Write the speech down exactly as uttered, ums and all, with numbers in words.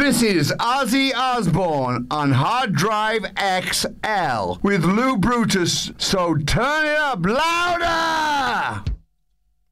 This is Ozzy Osbourne on Hard Drive X L with Lou Brutus, so turn it up louder!